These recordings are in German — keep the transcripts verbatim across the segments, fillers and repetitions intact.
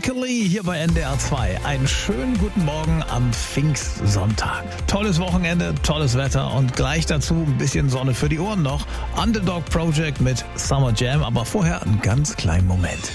Broccoli hier bei N D R zwei. Einen schönen guten Morgen am Pfingstsonntag. Tolles Wochenende, tolles Wetter und gleich dazu ein bisschen Sonne für die Ohren noch. Underdog Project mit Summer Jam, aber vorher einen ganz kleinen Moment.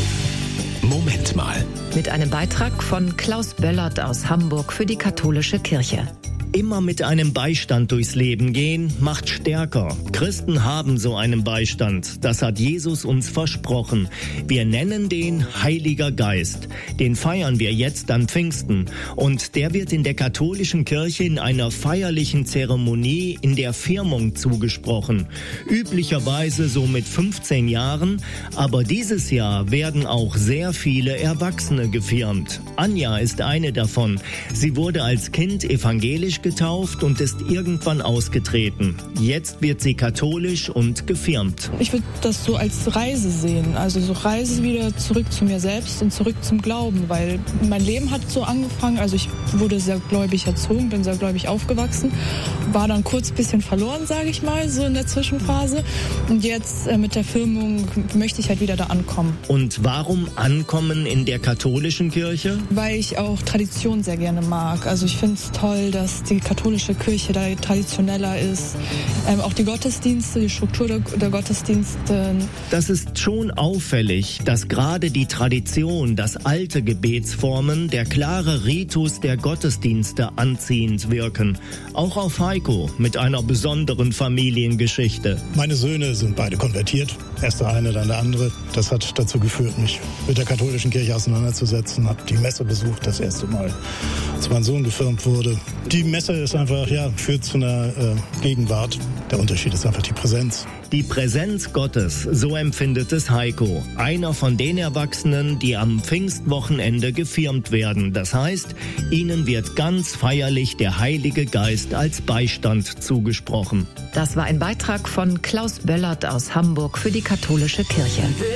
Moment mal. Mit einem Beitrag von Klaus Böllert aus Hamburg für die katholische Kirche. Immer mit einem Beistand durchs Leben gehen, macht stärker. Christen haben so einen Beistand. Das hat Jesus uns versprochen. Wir nennen den Heiliger Geist. Den feiern wir jetzt an Pfingsten. Und der wird in der katholischen Kirche in einer feierlichen Zeremonie in der Firmung zugesprochen. Üblicherweise so mit fünfzehn Jahren. Aber dieses Jahr werden auch sehr viele Erwachsene gefirmt. Anja ist eine davon. Sie wurde als Kind evangelisch getauft und ist irgendwann ausgetreten. Jetzt wird sie katholisch und gefirmt. Ich würde das so als Reise sehen, also so Reise wieder zurück zu mir selbst und zurück zum Glauben, weil mein Leben hat so angefangen, also ich wurde sehr gläubig erzogen, bin sehr gläubig aufgewachsen, war dann kurz ein bisschen verloren, sage ich mal, so in der Zwischenphase und jetzt äh, mit der Firmung möchte ich halt wieder da ankommen. Und warum ankommen in der katholischen Kirche? Weil ich auch Tradition sehr gerne mag, also ich finde es toll, dass die katholische Kirche da traditioneller ist. Ähm, auch die Gottesdienste, die Struktur der, der Gottesdienste. Das ist schon auffällig, dass gerade die Tradition, das alte Gebetsformen, der klare Ritus der Gottesdienste anziehend wirken. Auch auf Heiko mit einer besonderen Familiengeschichte. Meine Söhne sind beide konvertiert. Erst der eine, dann der andere. Das hat dazu geführt, mich mit der katholischen Kirche auseinanderzusetzen. Habe die Messe besucht, das erste Mal, als mein Sohn gefirmt wurde. Die Messe ist einfach, ja, führt zu einer äh, Gegenwart. Der Unterschied ist einfach die Präsenz. Die Präsenz Gottes, so empfindet es Heiko. Einer von den Erwachsenen, die am Pfingstwochenende gefirmt werden. Das heißt, ihnen wird ganz feierlich der Heilige Geist als Beistand zugesprochen. Das war ein Beitrag von Klaus Böllert aus Hamburg für die katholische Kirche.